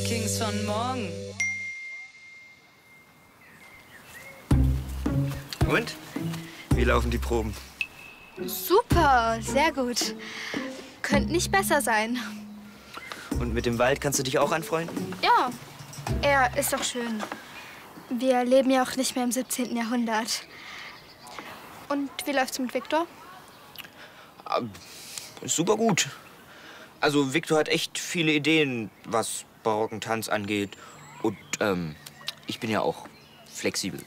Meetings von morgen. Und? Wie laufen die Proben? Super, sehr gut. Könnte nicht besser sein. Und mit dem Wald kannst du dich auch anfreunden? Ja, er ist doch schön. Wir leben ja auch nicht mehr im 17. Jahrhundert. Und wie läuft's mit Viktor? Super gut. Also Viktor hat echt viele Ideen, was barocken Tanz angeht. Und ich bin ja auch flexibel.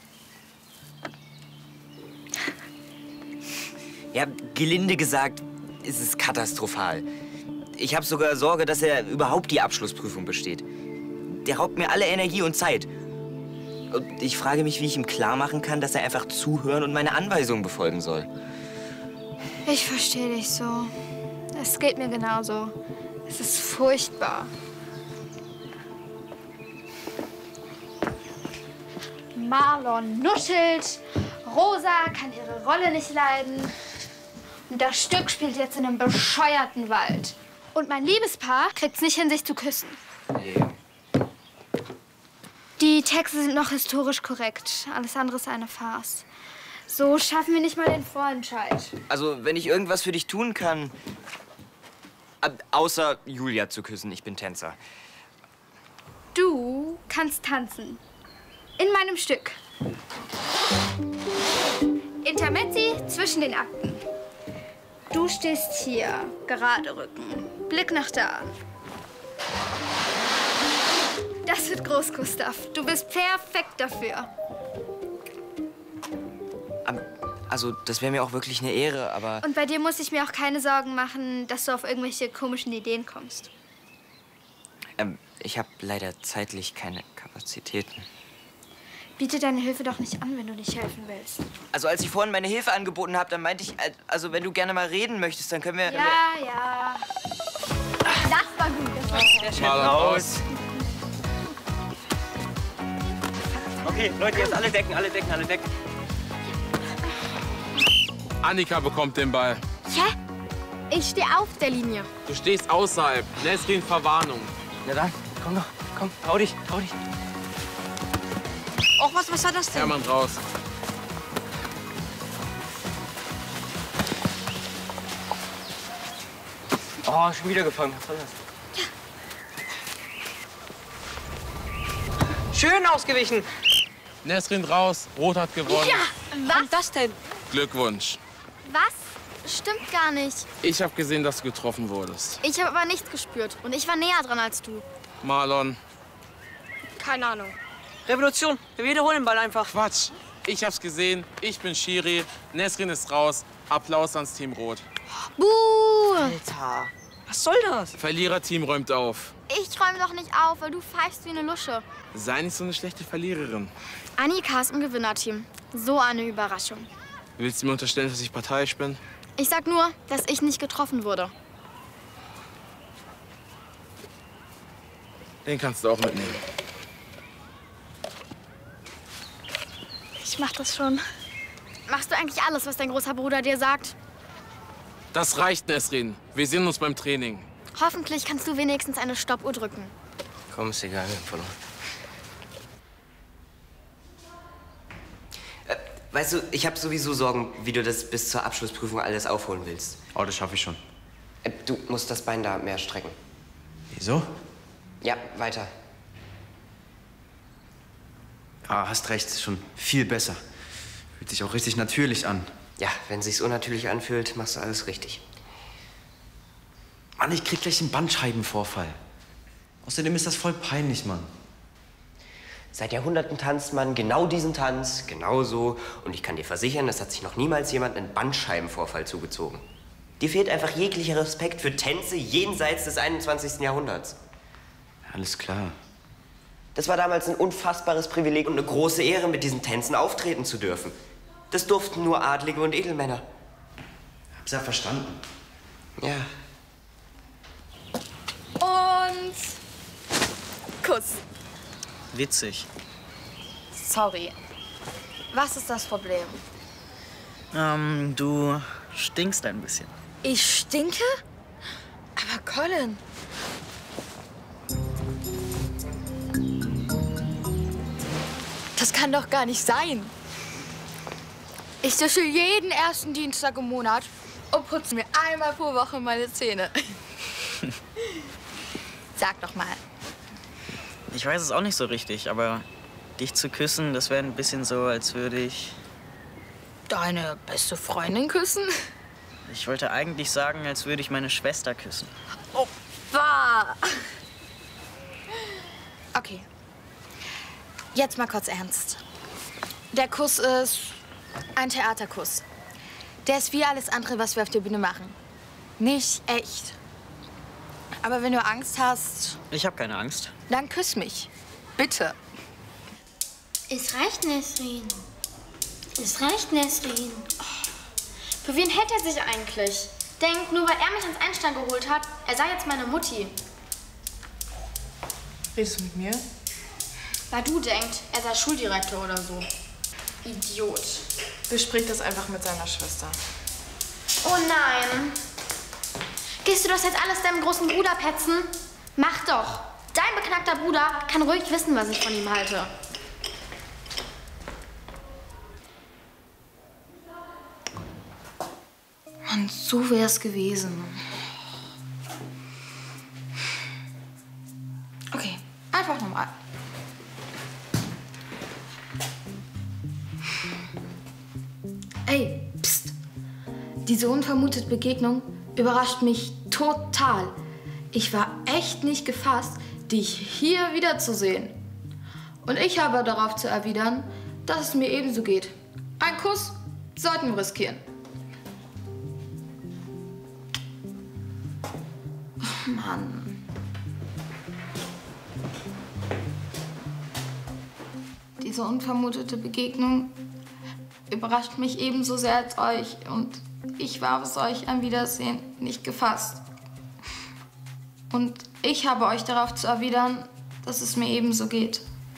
Ja, gelinde gesagt, ist es katastrophal. Ich habe sogar Sorge, dass er überhaupt die Abschlussprüfung besteht. Der raubt mir alle Energie und Zeit. Und ich frage mich, wie ich ihm klar machen kann, dass er einfach zuhören und meine Anweisungen befolgen soll. Ich verstehe dich so. Es geht mir genauso. Es ist furchtbar. Marlon nuschelt, Rosa kann ihre Rolle nicht leiden. Und das Stück spielt jetzt in einem bescheuerten Wald. Und mein Liebespaar kriegt's nicht hin, sich zu küssen. Nee. Die Texte sind noch historisch korrekt. Alles andere ist eine Farce. So schaffen wir nicht mal den Vorentscheid. Also, wenn ich irgendwas für dich tun kann, außer Julia zu küssen, ich bin Tänzer. Du kannst tanzen. In meinem Stück. Intermezzi zwischen den Akten. Du stehst hier, gerade Rücken, Blick nach da. Das wird groß, Gustav. Du bist perfekt dafür. Also, das wäre mir auch wirklich eine Ehre, aber... Und bei dir muss ich mir auch keine Sorgen machen, dass du auf irgendwelche komischen Ideen kommst. Ich habe leider zeitlich keine Kapazitäten. Biete deine Hilfe doch nicht an, wenn du nicht helfen willst. Also, als ich vorhin meine Hilfe angeboten habe, dann meinte ich, also, wenn du gerne mal reden möchtest, dann können wir... Ja. Das war gut. Das war gut. Der Chef raus. Okay, Leute, jetzt alle decken, alle decken, alle decken. Annika bekommt den Ball. Hä? Ich stehe auf der Linie. Du stehst außerhalb. Nesrin, Verwarnung. Na dann, komm doch, komm, trau dich, trau dich. Och, was war das denn? Hermann raus. Oh, schon wieder gefangen. Was soll das? Schön ausgewichen. Nesrin raus. Rot hat gewonnen. Was? Und das denn? Glückwunsch. Was? Stimmt gar nicht. Ich habe gesehen, dass du getroffen wurdest. Ich habe aber nichts gespürt. Und ich war näher dran als du. Marlon. Keine Ahnung. Revolution. Wir wiederholen den Ball einfach. Quatsch. Ich hab's gesehen. Ich bin Schiri. Nesrin ist raus. Applaus ans Team Rot. Buh! Alter. Was soll das? Verliererteam räumt auf. Ich räume doch nicht auf, weil du pfeifst wie eine Lusche. Sei nicht so eine schlechte Verliererin. Annika ist im Gewinnerteam. So eine Überraschung. Willst du mir unterstellen, dass ich parteiisch bin? Ich sag nur, dass ich nicht getroffen wurde. Den kannst du auch mitnehmen. Ich mach das schon. Machst du eigentlich alles, was dein großer Bruder dir sagt? Das reicht, Nesrin. Wir sehen uns beim Training. Hoffentlich kannst du wenigstens eine Stoppuhr drücken. Komm, ist egal, wir haben verloren. Weißt du, ich habe sowieso Sorgen, wie du das bis zur Abschlussprüfung alles aufholen willst. Oh, das schaffe ich schon. Du musst das Bein da mehr strecken. Wieso? Ja, weiter. Ah, hast recht, ist schon viel besser. Fühlt sich auch richtig natürlich an. Ja, wenn sich's unnatürlich anfühlt, machst du alles richtig. Mann, ich krieg gleich einen Bandscheibenvorfall. Außerdem ist das voll peinlich, Mann. Seit Jahrhunderten tanzt man genau diesen Tanz, genau so. Und ich kann dir versichern, es hat sich noch niemals jemand einen Bandscheibenvorfall zugezogen. Dir fehlt einfach jeglicher Respekt für Tänze jenseits des 21. Jahrhunderts. Alles klar. Das war damals ein unfassbares Privileg und eine große Ehre, mit diesen Tänzen auftreten zu dürfen. Das durften nur Adlige und Edelmänner. Hab's ja verstanden. Ja. Und Kuss. Witzig. Sorry. Was ist das Problem? Du stinkst ein bisschen. Ich stinke? Aber Colin. Das kann doch gar nicht sein. Ich dusche jeden ersten Dienstag im Monat und putze mir einmal pro Woche meine Zähne. Sag doch mal. Ich weiß es auch nicht so richtig, aber dich zu küssen, das wäre ein bisschen so, als würde ich... Deine beste Freundin küssen? Ich wollte eigentlich sagen, als würde ich meine Schwester küssen. Opa! Okay. Jetzt mal kurz ernst. Der Kuss ist ein Theaterkuss. Der ist wie alles andere, was wir auf der Bühne machen. Nicht echt. Aber wenn du Angst hast, Ich habe keine Angst. dann küss mich. Bitte. Es reicht, Nesrin. Es reicht, Nesrin. Für wen hält er sich eigentlich? Denkt, nur weil er mich ins Einstein geholt hat, er sei jetzt meine Mutti. Redest du mit mir? Weil du denkt, er sei Schuldirektor oder so. Idiot. Besprich das einfach mit seiner Schwester. Oh nein. Gehst du das jetzt alles deinem großen Bruder petzen? Mach doch. Dein beknackter Bruder kann ruhig wissen, was ich von ihm halte. Mann, so wär's gewesen. Okay, einfach nochmal. Ey, pst. Diese unvermutete Begegnung überrascht mich total. Ich war echt nicht gefasst, dich hier wiederzusehen. Und ich habe darauf zu erwidern, dass es mir ebenso geht. Ein Kuss sollten wir riskieren. Oh Mann. Diese unvermutete Begegnung überrascht mich ebenso sehr als euch. Und ich war auf solch ein Wiedersehen nicht gefasst. Und ich habe euch darauf zu erwidern, dass es mir ebenso geht.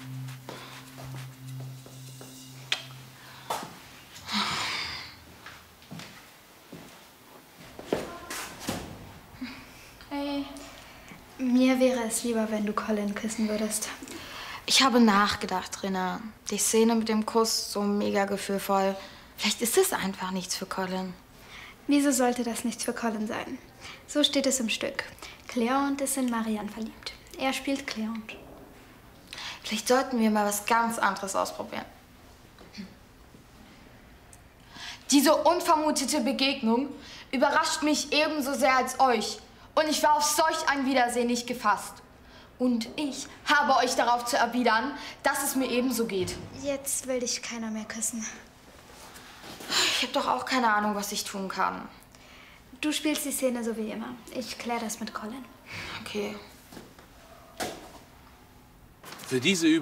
Hey. Mir wäre es lieber, wenn du Colin küssen würdest. Ich habe nachgedacht, Rinna. Die Szene mit dem Kuss, so mega gefühlvoll. Vielleicht ist es einfach nichts für Colin. Wieso sollte das nichts für Colin sein? So steht es im Stück. Cléante ist in Marianne verliebt. Er spielt Cléante. Vielleicht sollten wir mal was ganz anderes ausprobieren. Diese unvermutete Begegnung überrascht mich ebenso sehr als euch. Und ich war auf solch ein Wiedersehen nicht gefasst. Und ich habe euch darauf zu erwidern, dass es mir ebenso geht. Jetzt will dich keiner mehr küssen. Ich habe doch auch keine Ahnung, was ich tun kann. Du spielst die Szene so wie immer. Ich kläre das mit Colin. Okay. Für diese Übung